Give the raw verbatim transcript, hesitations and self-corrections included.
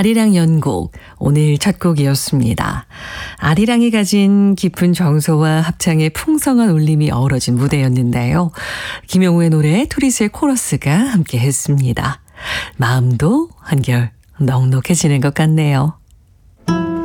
아리랑 연곡 오늘 첫 곡이었습니다. 아리랑이 가진 깊은 정서와 합창의 풍성한 울림이 어우러진 무대였는데요. 김용우의 노래 투리스의 코러스가 함께 했습니다. 마음도 한결 넉넉해지는 것 같네요.